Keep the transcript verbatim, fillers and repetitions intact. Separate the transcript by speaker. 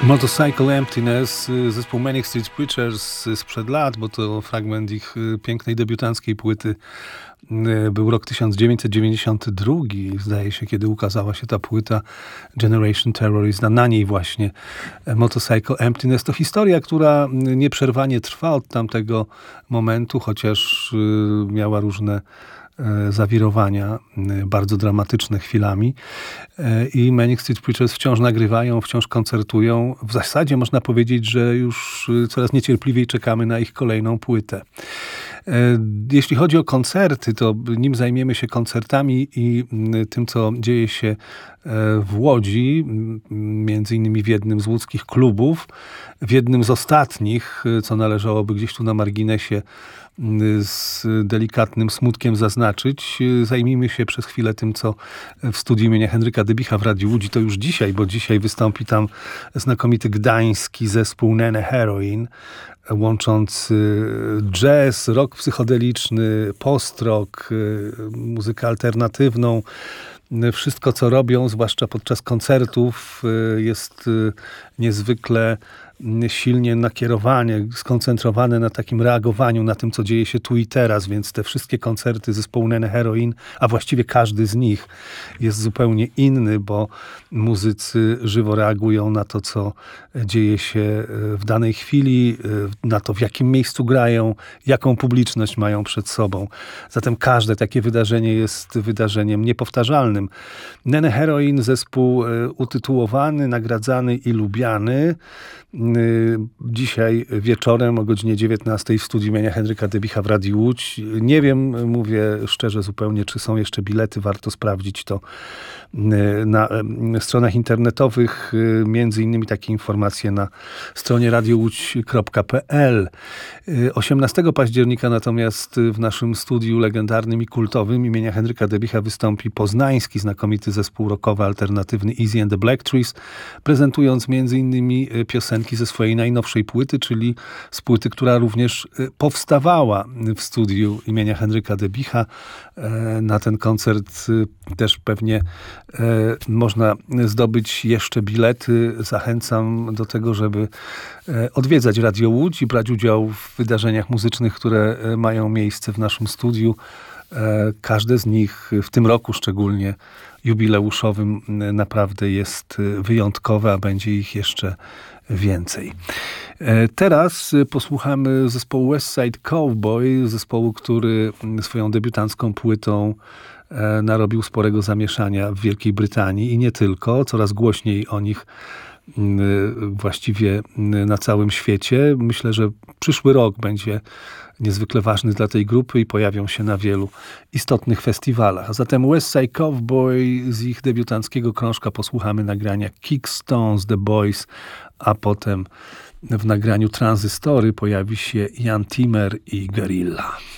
Speaker 1: Motorcycle Emptiness, zespół Manic Street Preachers sprzed lat, bo to fragment ich pięknej debiutanckiej płyty. Był rok tysiąc dziewięćset dziewięćdziesiąty drugi, zdaje się, kiedy ukazała się ta płyta Generation Terrorism, na niej właśnie Motorcycle Emptiness. To historia, która nieprzerwanie trwa od tamtego momentu, chociaż miała różne zawirowania, bardzo dramatyczne chwilami. I Manic Street Preachers wciąż nagrywają, wciąż koncertują. W zasadzie można powiedzieć, że już coraz niecierpliwiej czekamy na ich kolejną płytę. Jeśli chodzi o koncerty, to nim zajmiemy się koncertami i tym, co dzieje się w Łodzi, między innymi w jednym z łódzkich klubów, w jednym z ostatnich, co należałoby gdzieś tu na marginesie z delikatnym smutkiem zaznaczyć. Zajmijmy się przez chwilę tym, co w studiu imienia Henryka Debicha w Radiu Łódź. To już dzisiaj, bo dzisiaj wystąpi tam znakomity gdański zespół Nene Heroin, łączący jazz, rock psychodeliczny, post-rock, muzykę alternatywną. Wszystko, co robią, zwłaszcza podczas koncertów, jest niezwykle silnie nakierowane, skoncentrowane na takim reagowaniu na tym, co dzieje się tu i teraz, więc te wszystkie koncerty zespołu Nene Heroin, a właściwie każdy z nich jest zupełnie inny, bo muzycy żywo reagują na to, co dzieje się w danej chwili, na to, w jakim miejscu grają, jaką publiczność mają przed sobą. Zatem każde takie wydarzenie jest wydarzeniem niepowtarzalnym. Nene Heroin, zespół utytułowany, nagradzany i lubiany. Dzisiaj wieczorem o godzinie dziewiętnastej w studiu imienia Henryka Debicha w Radiu Łódź. Nie wiem, mówię szczerze zupełnie, czy są jeszcze bilety. Warto sprawdzić to na stronach internetowych. Między innymi takie informacje na stronie radiowódź kropka pe el. osiemnastego października natomiast w naszym studiu legendarnym i kultowym imienia Henryka Debicha wystąpi poznański znakomity zespół rockowy alternatywny Easy and the Black Trees, prezentując między innymi piosenki ze swojej najnowszej płyty, czyli z płyty, która również powstawała w studiu imienia Henryka Debicha. Na ten koncert też pewnie można zdobyć jeszcze bilety. Zachęcam do tego, żeby odwiedzać Radio Łódź i brać udział w wydarzeniach muzycznych, które mają miejsce w naszym studiu. Każde z nich, w tym roku szczególnie jubileuszowym, naprawdę jest wyjątkowe, a będzie ich jeszcze więcej. Teraz posłuchamy zespołu West Side Cowboy, zespołu, który swoją debiutancką płytą narobił sporego zamieszania w Wielkiej Brytanii i nie tylko. Coraz głośniej o nich właściwie na całym świecie. Myślę, że przyszły rok będzie niezwykle ważny dla tej grupy i pojawią się na wielu istotnych festiwalach. A zatem West Side Cowboy, z ich debiutanckiego krążka posłuchamy nagrania Kickstones, The Boys, a potem w nagraniu Tranzystory pojawi się Jan Timmer i Guerilla.